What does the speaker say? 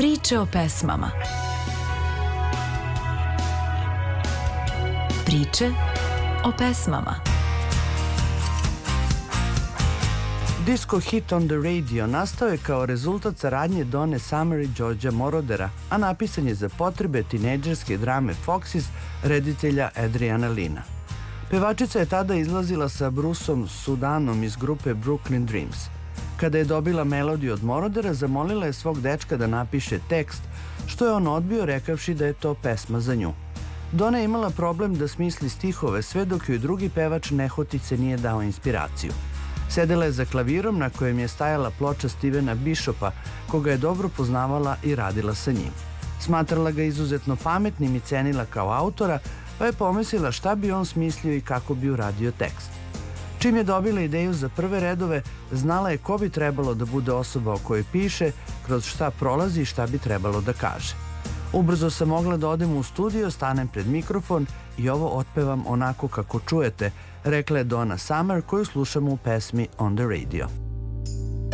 Priče o pesmama. Priče o pesmama. Disco hit on the radio nastao je kao rezultat saradnje Donne Summer i Georgea Morodera, a napisan je za potrebe tinejdžerske drame Foxes reditelja Adriana Lina. Pevačica je tada izlazila sa Bruceom Sudanom iz grupe Brooklyn Dreams. Kada je dobila melodiju od Morodera, zamolila je svog dečka da napiše tekst, što je on odbio rekavši da je to pesma za nju. Donna je imala problem da smisli stihove sve dok joj drugi pevač nehotice nije dao inspiraciju. Sedela je za klavirom na kojem je stajala ploča Stevena Bishopa, koga je dobro poznavala i radila sa njim. Smatrala ga izuzetno pametnim i cenila kao autora, pa je pomislila šta bi on smislio i kako bi uradio tekst. Čim je dobila ideju za prve redove, znala je ko bi trebalo da bude osoba o kojoj piše, kroz šta prolazi i šta bi trebalo da kaže. Ubrzo sam mogla da odem u studio, stanem pred mikrofon i ovo otpevam onako kako čujete, rekla je Donna Summer, koju slušamo u pesmi On the Radio.